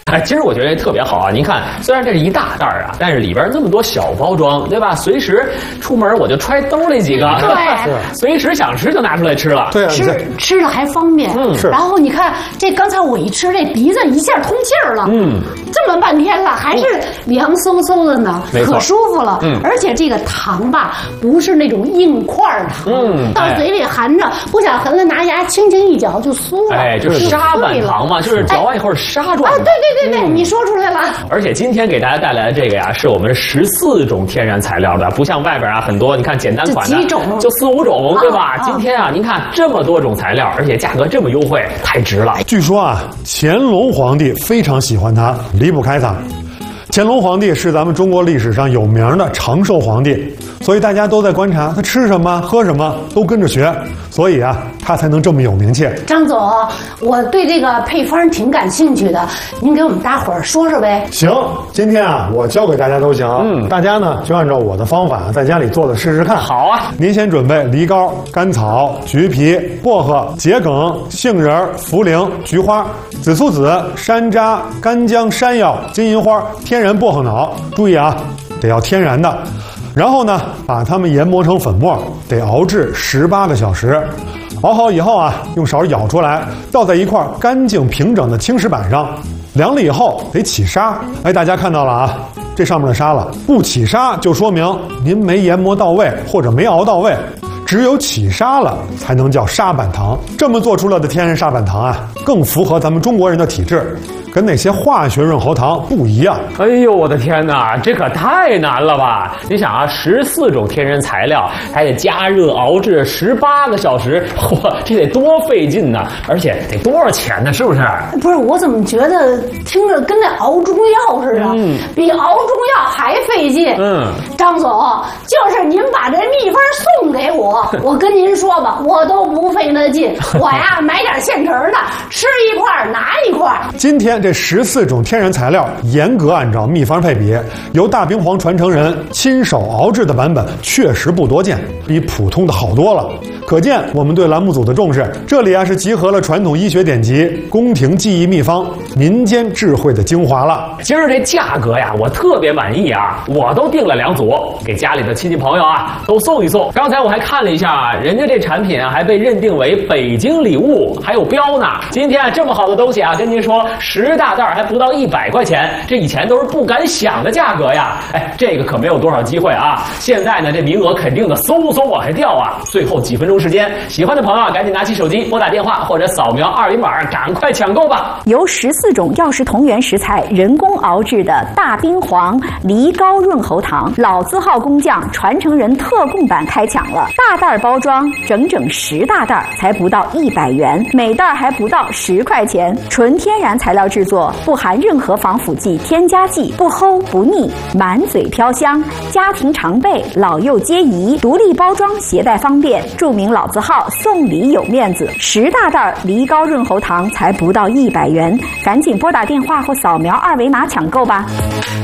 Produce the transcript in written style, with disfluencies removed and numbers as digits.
哎，其实我觉得特别好啊！您看，虽然这是一大袋啊，但是里边这么多小包装，对吧？随时出门我就揣兜里几个， 对， 随时想吃就拿出来吃了。 对，吃了还方便。 是。 然后你看这刚才我一吃，这鼻子一下通气儿了。这么半天了，还是凉飕飕的呢，可舒服了。而且这个糖吧，不是那种硬块糖，到嘴里含着，不想含了，拿牙轻轻一嚼就酥了。 哎，就是沙板糖嘛，就是嚼完以后是沙状的。 对，你说出来了。 而且今天给大家带来的这个呀，是我们14种天然材料的，不像外边啊很多，你看简单款的就4、5种，对吧？今天啊，您看这么多种材料，而且价格这么优惠，太值了。 据说啊，乾隆皇帝非常喜欢它，离不开它。乾隆皇帝是咱们中国历史上有名的长寿皇帝，所以大家都在观察他吃什么喝什么，都跟着学，所以啊，他才能这么有名气。 张总，我对这个配方挺感兴趣的，您给我们大伙儿说说呗。 行，今天啊，我教给大家都行。大家呢就按照我的方法在家里做的试试看。 好啊， 您先准备梨膏、甘草、橘皮、薄荷、桔梗、杏仁、茯苓、菊花、紫苏籽、山楂、干姜、山药、金银花、天然薄荷脑。注意啊，得要天然的。然后呢，把它们研磨成粉末，得熬制18个小时。熬好以后啊，用勺舀出来，倒在一块干净平整的青石板上，凉了以后得起沙。哎，大家看到了啊，这上面的沙了，不起沙就说明您没研磨到位或者没熬到位。只有起沙了，才能叫沙板糖。这么做出来的天然沙板糖啊，更符合咱们中国人的体质，跟那些化学润喉糖不一样。 哎呦，我的天哪，这可太难了吧！你想啊，14种天然材料，还得加热熬制18个小时，嚯，这得多费劲呢！而且得多少钱呢？是不是？ 不是，我怎么觉得听着跟那熬中药似的，比熬中药还费劲。张总，就是您把这秘方送给我，我跟您说吧，我都不费那劲。我呀，买点现成的，吃一块拿一块。 今天这14种天然材料严格按照秘方配比，由大冰皇传承人亲手熬制的版本确实不多见，比普通的好多了。可见我们对栏目组的重视。这里啊是集合了传统医学典籍、宫廷技艺秘方、民间智慧的精华了。 今儿这价格呀，我特别满意啊！我都订了2组，给家里的亲戚朋友啊都送一送。刚才我还看了一下，人家这产品啊还被认定为北京礼物，还有标呢。今天啊这么好的东西啊，跟您说，10大袋还不到100块钱，这以前都是不敢想的价格呀！哎，这个可没有多少机会啊！现在呢，这名额肯定的嗖嗖往下掉啊！最后几分钟时间，喜欢的朋友啊，赶紧拿起手机拨打电话或者扫描2维码，赶快抢购吧！ 由14种药食同源食材人工熬制的大冰皇梨膏润喉糖，老字号工匠传承人特供版开抢了，大袋包装，整整10大袋，才不到100元，每袋还不到10块钱，纯天然材料制作，不含任何防腐剂、添加剂，不齁不腻，满嘴飘香，家庭常备，老幼皆宜，独立包装，携带方便，著名老字号，送礼有面子。10大袋梨膏润喉糖才不到100元，赶紧拨打电话或扫描2维码抢购吧。